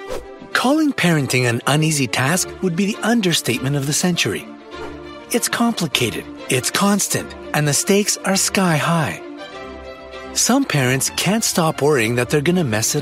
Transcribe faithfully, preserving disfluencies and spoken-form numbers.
Calling parenting an uneasy task would be the understatement of the century. It's complicated, it's constant, and the stakes are sky high. Some parents can't stop worrying that they're going to mess it